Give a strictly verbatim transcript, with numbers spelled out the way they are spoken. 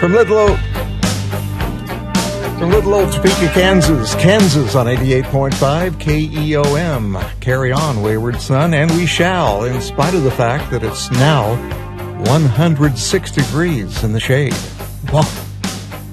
From little old, from little old Topeka, Kansas, Kansas on eighty-eight point five K E O M. Carry on, wayward son, and we shall, in spite of the fact that it's now one hundred six degrees in the shade. Well,